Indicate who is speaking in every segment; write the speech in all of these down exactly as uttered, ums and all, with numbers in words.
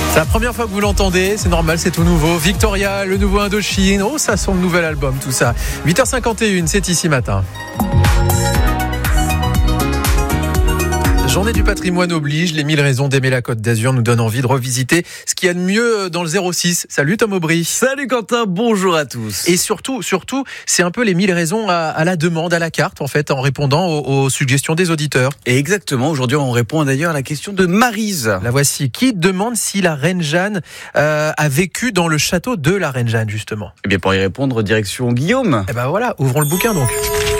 Speaker 1: C'est la première fois que vous l'entendez, c'est normal, c'est tout nouveau. Victoria, le nouveau Indochine, oh ça sent le nouvel album, tout ça. huit heures cinquante et une, c'est ici matin. Journée du patrimoine oblige, les mille raisons d'aimer la Côte d'Azur nous donnent envie de revisiter ce qu'il y a de mieux dans le zéro six. Salut Tom Aubry.
Speaker 2: Salut Quentin, bonjour à tous.
Speaker 1: Et surtout, surtout, c'est un peu les mille raisons à, à la demande, à la carte en fait, en répondant aux, aux suggestions des auditeurs.
Speaker 2: Et exactement, aujourd'hui on répond d'ailleurs à la question de Maryse.
Speaker 1: La voici, qui demande si la reine Jeanne euh, a vécu dans le château de la reine Jeanne justement.
Speaker 2: Eh bien pour y répondre, direction Guillaume.
Speaker 1: Eh ben voilà, ouvrons le bouquin donc.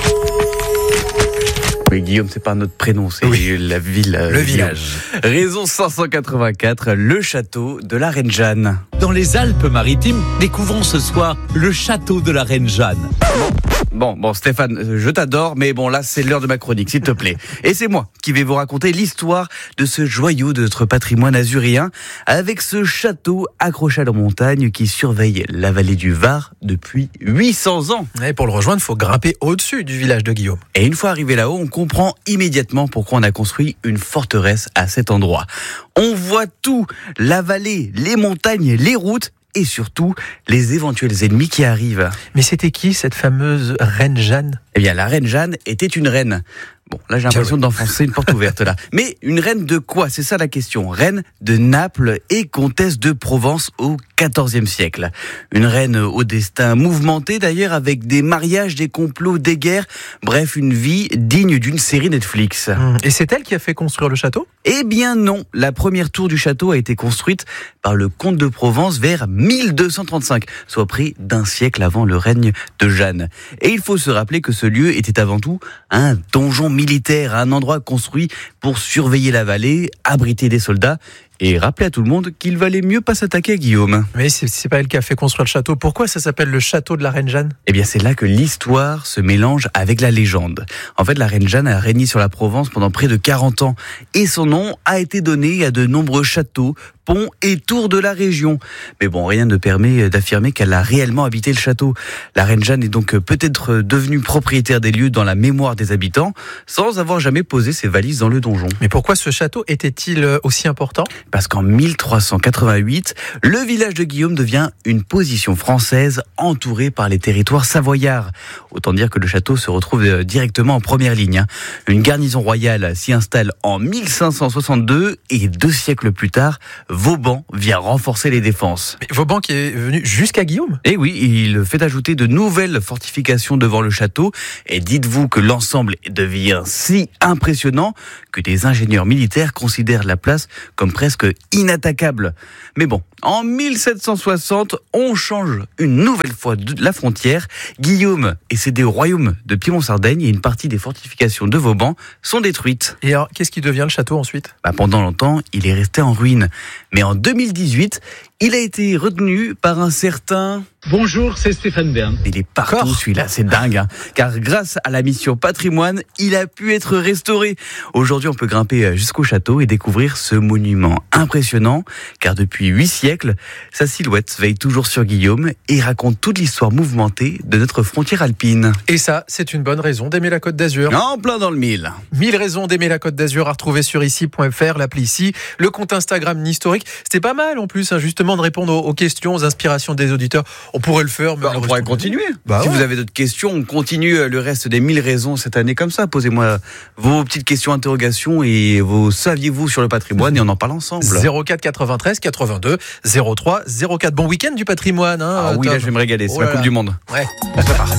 Speaker 2: Oui, Guillaume, c'est pas notre prénom, c'est
Speaker 1: oui.
Speaker 2: la ville,
Speaker 1: le
Speaker 2: village. village. Raison cinq cent quatre-vingt-quatre, le château de la reine Jeanne.
Speaker 3: Dans les Alpes-Maritimes, découvrons ce soir le château de la reine Jeanne.
Speaker 2: Bon, bon, Stéphane, je t'adore, mais bon, là, c'est l'heure de ma chronique, s'il te plaît. Et c'est moi qui vais vous raconter l'histoire de ce joyau de notre patrimoine azuréen, avec ce château accroché à la montagne qui surveille la vallée du Var depuis huit cents ans.
Speaker 1: Et pour le rejoindre, il faut grimper au-dessus du village de Guillaume.
Speaker 2: Et une fois arrivé là-haut, on comprend immédiatement pourquoi on a construit une forteresse à cet endroit. On voit tout, la vallée, les montagnes, les routes, et surtout les éventuels ennemis qui arrivent.
Speaker 1: Mais c'était qui cette fameuse reine Jeanne ?
Speaker 2: Eh bien, la reine Jeanne était une reine. Bon, là j'ai l'impression
Speaker 1: oui.
Speaker 2: d'enfoncer une porte ouverte là. Mais une reine de quoi ? C'est ça la question. Reine de Naples et comtesse de Provence au quatorzième siècle. Une reine au destin mouvementé d'ailleurs, avec des mariages, des complots, des guerres. Bref, une vie digne d'une série Netflix.
Speaker 1: Et c'est elle qui a fait construire le château ?
Speaker 2: Eh bien non, la première tour du château a été construite par le comte de Provence vers mille deux cent trente-cinq, soit près d'un siècle avant le règne de Jeanne. Et il faut se rappeler que ce lieu était avant tout un donjon militaire, un endroit construit pour surveiller la vallée, abriter des soldats et rappeler à tout le monde qu'il valait mieux pas s'attaquer à Guillaume.
Speaker 1: Mais c'est, c'est pas elle qui a fait construire le château. Pourquoi ça s'appelle le château de la reine Jeanne ?
Speaker 2: Eh bien c'est là que l'histoire se mélange avec la légende. En fait, la reine Jeanne a régné sur la Provence pendant près de quarante ans et son nom a été donné à de nombreux châteaux, ponts et tours de la région. Mais bon, rien ne permet d'affirmer qu'elle a réellement habité le château. La reine Jeanne est donc peut-être devenue propriétaire des lieux dans la mémoire des habitants, sans avoir jamais posé ses valises dans le donjon.
Speaker 1: Mais pourquoi ce château était-il aussi important ?
Speaker 2: Parce qu'en mille trois cent quatre-vingt-huit, le village de Guillaume devient une position française entourée par les territoires savoyards. Autant dire que le château se retrouve directement en première ligne. Une garnison royale s'y installe en mille cinq cent soixante-deux et deux siècles plus tard, Vauban vient renforcer les défenses.
Speaker 1: Mais Vauban qui est venu jusqu'à Guillaume ?
Speaker 2: Et oui, il fait ajouter de nouvelles fortifications devant le château. Et dites-vous que l'ensemble devient si impressionnant que des ingénieurs militaires considèrent la place comme presque inattaquable. Mais bon, en mille sept cent soixante, on change une nouvelle fois de la frontière. Guillaume est cédé au royaume de Piémont-Sardaigne et une partie des fortifications de Vauban sont détruites.
Speaker 1: Et alors, qu'est-ce qui devient le château ensuite ?
Speaker 2: Bah, pendant longtemps, il est resté en ruine. Mais en deux mille dix-huit, il a été retenu par un certain...
Speaker 4: Bonjour, c'est Stéphane Bern.
Speaker 2: Il est partout
Speaker 1: Encore
Speaker 2: celui-là, c'est dingue. Hein. Car grâce à la mission patrimoine, il a pu être restauré. Aujourd'hui, on peut grimper jusqu'au château et découvrir ce monument impressionnant. Car depuis huit siècles, sa silhouette veille toujours sur Guillaume et raconte toute l'histoire mouvementée de notre frontière alpine.
Speaker 1: Et ça, c'est une bonne raison d'aimer la Côte d'Azur.
Speaker 2: En plein dans le mille.
Speaker 1: Mille raisons d'aimer la Côte d'Azur à retrouver sur ici point f r, l'appli ici, le compte Instagram Historique. C'était pas mal en plus, hein, justement, de répondre aux, aux questions, aux inspirations des auditeurs. On pourrait le faire, mais
Speaker 2: Bah, on pourrait continuer.
Speaker 1: Bah
Speaker 2: si
Speaker 1: ouais.
Speaker 2: vous avez d'autres questions, on continue le reste des mille raisons cette année comme ça. Posez-moi vos petites questions, interrogations et vos saviez-vous sur le patrimoine et on en parle ensemble.
Speaker 1: zéro quatre quatre-vingt-treize quatre-vingt-deux zéro trois zéro quatre. Bon week-end du patrimoine. Hein,
Speaker 2: Ah oui,
Speaker 1: Tom.
Speaker 2: là je vais me régaler, c'est
Speaker 1: Oh
Speaker 2: la
Speaker 1: là
Speaker 2: Coupe
Speaker 1: là.
Speaker 2: du Monde.
Speaker 1: Ouais, on se prépare.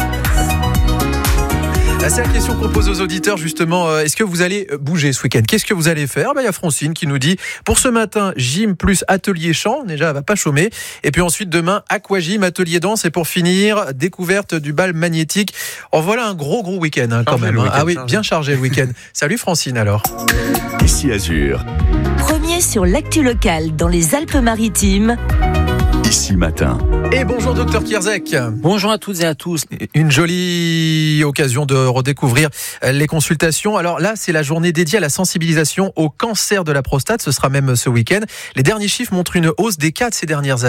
Speaker 1: Là, c'est la question qu'on pose aux auditeurs justement. Euh, est-ce que vous allez bouger ce week-end ? Qu'est-ce que vous allez faire ? Il y a Francine qui nous dit pour ce matin gym plus atelier chant. Déjà, elle va pas chômer. Et puis ensuite demain aquagym, atelier danse et pour finir découverte du bal magnétique. En voilà un gros gros week-end hein, quand
Speaker 2: Chargé
Speaker 1: même.
Speaker 2: le
Speaker 1: Hein.
Speaker 2: week-end,
Speaker 1: Ah oui,
Speaker 2: chargé.
Speaker 1: bien chargé le week-end. Salut Francine alors.
Speaker 5: Ici Azur,
Speaker 6: Premier sur l'actu locale dans les Alpes-Maritimes.
Speaker 5: ici matin.
Speaker 1: Et bonjour docteur Kierzek.
Speaker 3: Bonjour à toutes et à tous.
Speaker 1: Une jolie occasion de redécouvrir les consultations. Alors là, c'est la journée dédiée à la sensibilisation au cancer de la prostate. Ce sera même ce week-end. Les derniers chiffres montrent une hausse des cas de ces dernières années. Hein.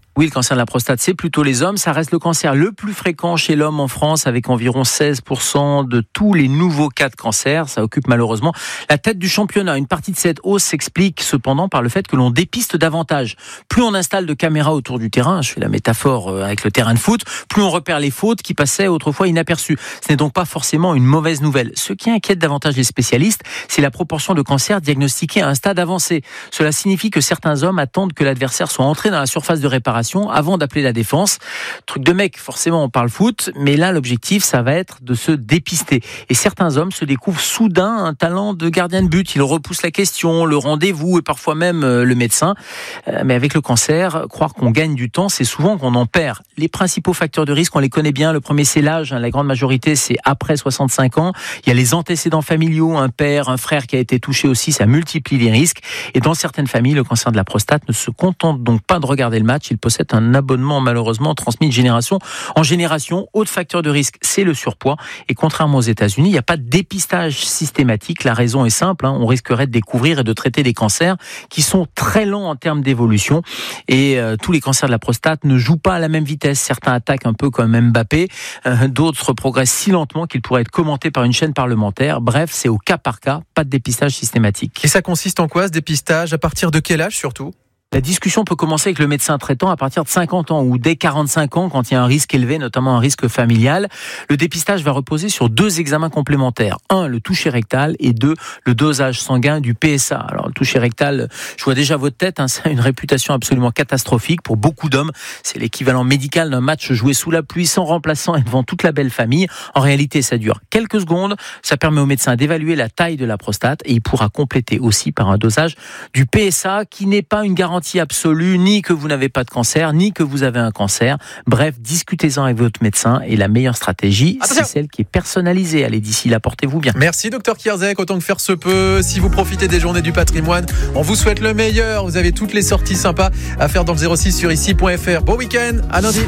Speaker 7: Oui, le cancer de la prostate, c'est plutôt les hommes. Ça reste le cancer le plus fréquent chez l'homme en France, avec environ seize pour cent de tous les nouveaux cas de cancer. Ça occupe malheureusement la tête du championnat. Une partie de cette hausse s'explique cependant par le fait que l'on dépiste davantage. Plus on installe de caméras autour du terrain, je fais la métaphore avec le terrain de foot, plus on repère les fautes qui passaient autrefois inaperçues. Ce n'est donc pas forcément une mauvaise nouvelle. Ce qui inquiète davantage les spécialistes, c'est la proportion de cancers diagnostiqués à un stade avancé. Cela signifie que certains hommes attendent que l'adversaire soit entré dans la surface de réparation avant d'appeler la défense. Truc de mec, forcément on parle foot, mais là l'objectif ça va être de se dépister. Et certains hommes se découvrent soudain un talent de gardien de but. Ils repoussent la question, le rendez-vous et parfois même le médecin. Mais avec le cancer, croire qu'on gagne du temps, c'est souvent qu'on en perd. Les principaux facteurs de risque, on les connaît bien. Le premier c'est l'âge, la grande majorité c'est après soixante-cinq ans. Il y a les antécédents familiaux, un père, un frère qui a été touché aussi, ça multiplie les risques. Et dans certaines familles, le cancer de la prostate ne se contente donc pas de regarder le match, il possède un abonnement malheureusement transmis de génération en génération. Autre facteur de risque, c'est le surpoids. Et contrairement aux États-Unis, il n'y a pas de dépistage systématique. La raison est simple, hein, on risquerait de découvrir et de traiter des cancers qui sont très lents en termes d'évolution. Et euh, tous les cancers de la prostate ne jouent pas à la même vitesse. Certains attaquent un peu comme Mbappé, euh, d'autres progressent si lentement qu'ils pourraient être commentés par une chaîne parlementaire. Bref, c'est au cas par cas, pas de dépistage systématique.
Speaker 1: Et ça consiste en quoi ce dépistage ? À partir de quel âge surtout ?
Speaker 7: La discussion peut commencer avec le médecin traitant à partir de cinquante ans ou dès quarante-cinq ans quand il y a un risque élevé, notamment un risque familial. Le dépistage va reposer sur deux examens complémentaires. Un, le toucher rectal et deux, le dosage sanguin du P S A. Alors le toucher rectal, je vois déjà votre tête, hein, ça a une réputation absolument catastrophique pour beaucoup d'hommes. C'est l'équivalent médical d'un match joué sous la pluie, sans remplaçant et devant toute la belle famille. En réalité, ça dure quelques secondes. Ça permet au médecin d'évaluer la taille de la prostate et il pourra compléter aussi par un dosage du P S A qui n'est pas une garantie absolue, ni que vous n'avez pas de cancer, ni que vous avez un cancer. Bref, discutez-en avec votre médecin et la meilleure stratégie, Attention. c'est celle qui est personnalisée. Allez, d'ici là, portez-vous bien.
Speaker 1: Merci, docteur Kierzek, autant que faire se peut. Si vous profitez des journées du patrimoine, on vous souhaite le meilleur. Vous avez toutes les sorties sympas à faire dans le zéro six sur ici point f r. Bon week-end, à lundi.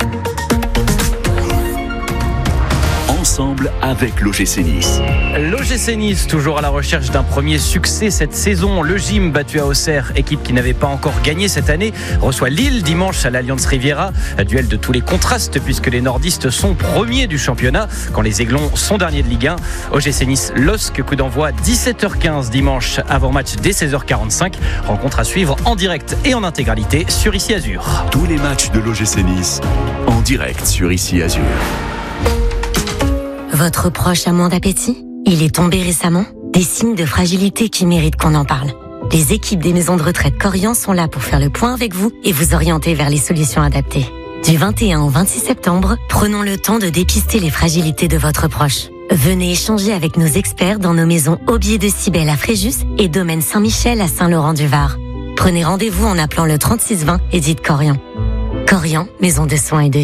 Speaker 5: Ensemble avec l'O G C Nice.
Speaker 8: L'O G C Nice, toujours à la recherche d'un premier succès cette saison. Le Gym, battu à Auxerre, équipe qui n'avait pas encore gagné cette année, reçoit Lille dimanche à l'Allianz Riviera. Un duel de tous les contrastes puisque les nordistes sont premiers du championnat quand les Aiglons sont derniers de Ligue un. O G C Nice, L O S C, coup d'envoi dix-sept heures quinze dimanche avant match dès seize heures quarante-cinq. Rencontre à suivre en direct et en intégralité sur Ici Azur.
Speaker 5: Tous les matchs de l'O G C Nice en direct sur Ici Azur.
Speaker 9: Votre proche a moins d'appétit ? Il est tombé récemment ? Des signes de fragilité qui méritent qu'on en parle. Les équipes des maisons de retraite Korian sont là pour faire le point avec vous et vous orienter vers les solutions adaptées. Du vingt et un au vingt-six septembre, prenons le temps de dépister les fragilités de votre proche. Venez échanger avec nos experts dans nos maisons Aubier de Cybèle à Fréjus et Domaine Saint-Michel à Saint-Laurent-du-Var. Prenez rendez-vous en appelant le trente-six vingt et dites Korian. Korian, maison de soins et de